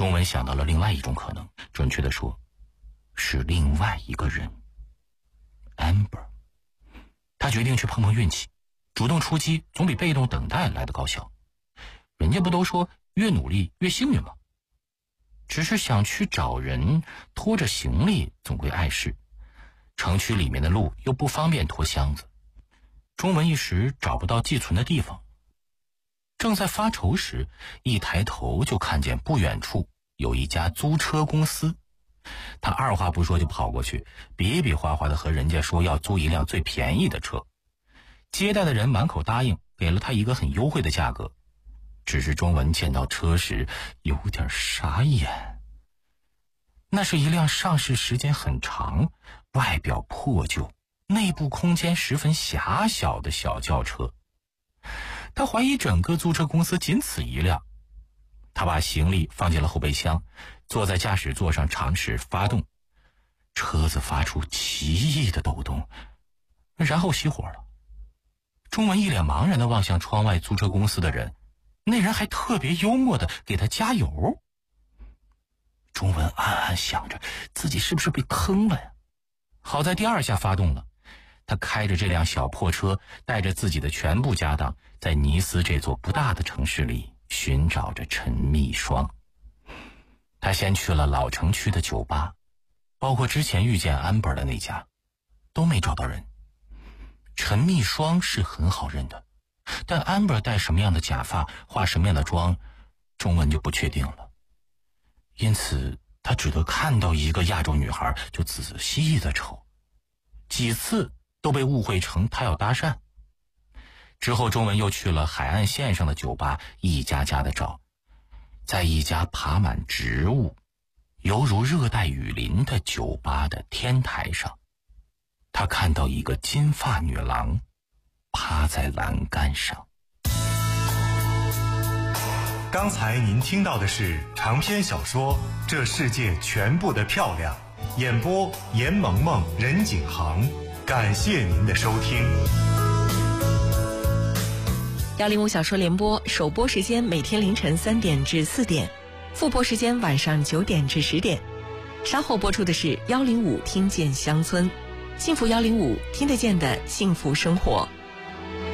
钟文想到了另外一种可能，准确地说，是另外一个人 Amber。 他决定去碰碰运气，主动出击总比被动等待来得高效。人家不都说越努力越幸运吗？只是想去找人，拖着行李总归碍事，城区里面的路又不方便拖箱子，钟文一时找不到寄存的地方。正在发愁时，一抬头就看见不远处有一家租车公司。他二话不说就跑过去，比比划划的和人家说要租一辆最便宜的车。接待的人满口答应，给了他一个很优惠的价格。只是钟文见到车时有点傻眼，那是一辆上市时间很长、外表破旧、内部空间十分狭小的小轿车。他怀疑整个租车公司仅此一辆。他把行李放进了后备箱，坐在驾驶座上尝试发动，车子发出奇异的抖动，然后熄火了。钟文一脸茫然地望向窗外租车公司的人，那人还特别幽默地给他加油。钟文暗暗想着自己是不是被坑了呀？好在第二下发动了，他开着这辆小破车，带着自己的全部家当，在尼斯这座不大的城市里寻找着陈蜜霜。他先去了老城区的酒吧，包括之前遇见安本的那家，都没找到人。陈蜜霜是很好认的，但安本戴什么样的假发，化什么样的妆，钟文就不确定了。因此他只得看到一个亚洲女孩就仔细地瞅，几次都被误会成他要搭讪。之后钟文又去了海岸线上的酒吧，一家家的找。在一家爬满植物犹如热带雨林的酒吧的天台上，他看到一个金发女郎趴在栏杆上。 刚才您听到的是长篇小说《这世界全部的漂亮》，演播严萌萌、任景航。感谢您的收听。 105小说联播首播时间每天凌晨3点至4点，复播时间晚上9点至10点。稍后播出的是105听见乡村，幸福105听得见的幸福生活。